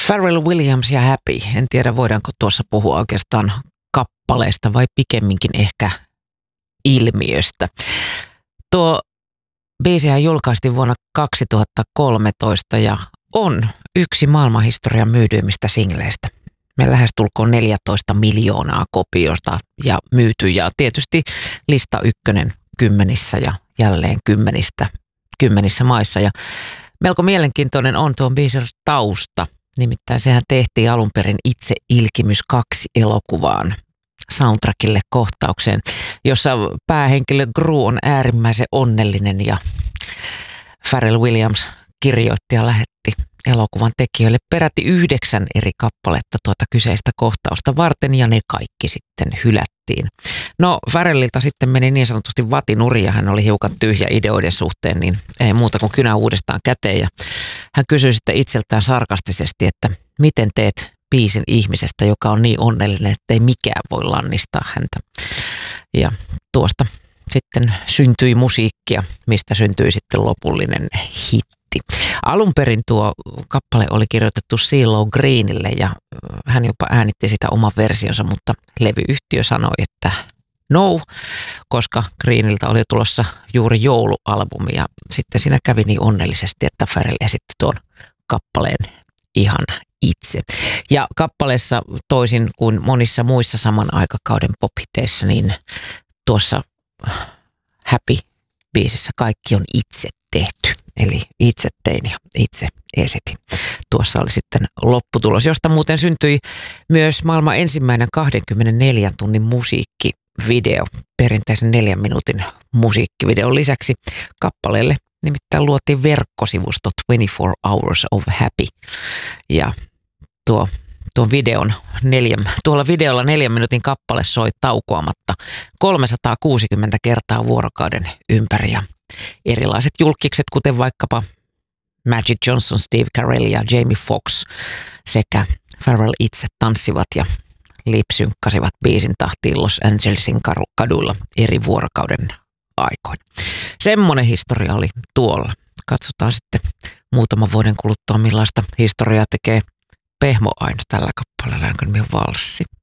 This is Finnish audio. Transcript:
Pharrell Williams ja Happy. En tiedä, voidaanko tuossa puhua oikeastaan kappaleesta vai pikemminkin ehkä ilmiöstä. Tuo biisihän julkaistiin vuonna 2013 ja on yksi maailmanhistorian myydyimmistä singleistä. Me lähestulkoon 14 miljoonaa kopiosta ja myyty ja tietysti lista ykkönen kymmenissä ja jälleen kymmenissä maissa. Ja melko mielenkiintoinen on tuon biisin tausta. Nimittäin sehän tehtiin alun perin Itse ilkimys 2 elokuvaan soundtrackille kohtaukseen, jossa päähenkilö Gru on äärimmäisen onnellinen ja Pharrell Williams kirjoitti ja lähetti elokuvan tekijöille peräti 9 eri kappaletta tuota kyseistä kohtausta varten ja ne kaikki sitten hylättiin. No Pharrellilta sitten meni niin sanotusti vatinuri ja hän oli hiukan tyhjä ideoiden suhteen, niin ei muuta kuin kynä uudestaan käteen ja hän kysyi sitten itseltään sarkastisesti, että miten teet biisin ihmisestä, joka on niin onnellinen, että ei mikään voi lannistaa häntä. Ja tuosta sitten syntyi musiikkia, mistä syntyi sitten lopullinen hitti. Alun perin tuo kappale oli kirjoitettu CeeLo Greenille ja hän jopa äänitti sitä oman versionsa, mutta levyyhtiö sanoi, että no, koska Greeniltä oli tulossa juuri joulualbumi ja sitten siinä kävi niin onnellisesti, että Pharrell esitti tuon kappaleen ihan itse. Ja kappaleessa toisin kuin monissa muissa saman aikakauden pop-hiteissä, niin tuossa Happy-biisissä kaikki on itse tehty. Eli itse tein ja itse esitin. Tuossa oli sitten lopputulos, josta muuten syntyi myös maailman ensimmäinen 24 tunnin musiikkivideo. Perinteisen 4 minuutin musiikkivideon lisäksi kappaleelle nimittäin luotiin verkkosivusto 24 Hours of Happy. Ja tuolla videolla 4 minuutin kappale soi taukoamatta 360 kertaa vuorokauden ympäri ja erilaiset julkkikset, kuten vaikkapa Magic Johnson, Steve Carell ja Jamie Foxx sekä Pharrell itse tanssivat ja lipsynkkasivat biisin tahtiin Los Angelesin kaduilla eri vuorokauden aikoina. Semmoinen historia oli tuolla. Katsotaan sitten muutaman vuoden kuluttua, millaista historiaa tekee Pehmo Aino tällä kappaleella, jonka nimi on Valssi.